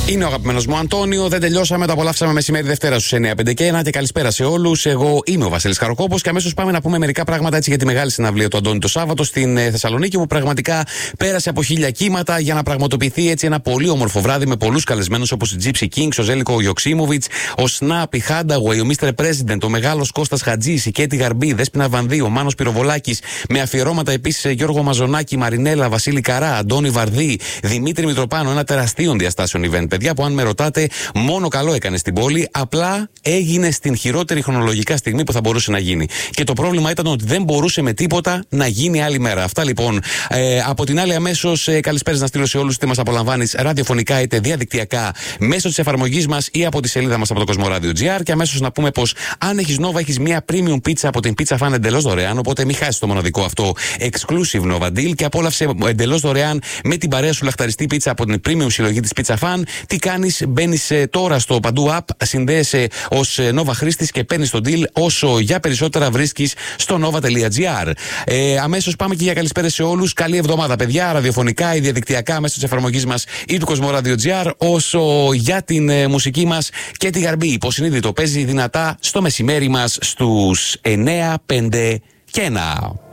Είναι ο αγαπημένος μου Αντώνιο. Δεν τελειώσαμε, το απολαύσαμε μεσημέρι Δευτέρα στους 9:51 και καλησπέρα σε όλους. Εγώ είμαι ο Βασίλης Χαροκόπος και αμέσως πάμε να πούμε μερικά πράγματα έτσι για τη μεγάλη συναυλία του Αντώνη το Σάββατο στην Θεσσαλονίκη, που πραγματικά πέρασε από 1000 κύματα για να πραγματοποιηθεί έτσι ένα πολύ όμορφο βράδυ με πολλούς καλεσμένους όπως η Gypsy Kings, ο Ζέλικο Ιοξίμοβιτς, ο Snap, η Hadaway, ο Mr. President, ο Μεγάλος Κώστας Χατζής, η Κέτη Γαρμπή, Δέσποινα Βανδύ, ο Μάνος Πυροβολάκης, με αφιερώματα επίσης Γιώργο Μαζονάκη, Μαρινέλα, Βασίλη Καρά, Αντώνη Βαρδί, Δημήτρη Μητροπάνο. Ένα τεραστίων διαστάσεων event, παιδιά, που αν με ρωτάτε, μόνο καλό έκανε στην πόλη. Απλά έγινε στην χειρότερη χρονολογικά στιγμή που θα μπορούσε να γίνει. Και το πρόβλημα ήταν ότι δεν μπορούσε με τίποτα να γίνει άλλη μέρα. Αυτά λοιπόν. Από την άλλη, αμέσως καλησπέρα να στείλω σε όλους, είτε μας απολαμβάνεις ραδιοφωνικά είτε διαδικτυακά μέσω της εφαρμογής μας ή από τη σελίδα μας από το Cosmoradio.gr. Και αμέσως να πούμε πως αν έχεις Nova, έχεις μια premium pizza από την Pizza Fan εντελώς δωρεάν. Οπότε μην χάσεις το μοναδικό αυτό exclusive Nova Deal και απόλαυσε εντελώς δωρεάν με την παρέα σου λαχταριστή πίτσα από την premium συλλογή της Pizza Fan. Τι κάνεις, μπαίνεις τώρα στο παντού app, συνδέεσαι ως Nova χρήστης και παίρνεις το deal. Όσο για περισσότερα βρίσκεις στο nova.gr. Αμέσως πάμε και για καλησπέρα σε όλους. Καλή εβδομάδα, παιδιά, ραδιοφωνικά ή διαδικτυακά μέσω της εφαρμογής μας ή του Cosmoradio.gr. Όσο για την μουσική μας και τη Γαρμπή, υποσυνείδητο παίζει δυνατά στο μεσημέρι μας στους 9, 5 και 1.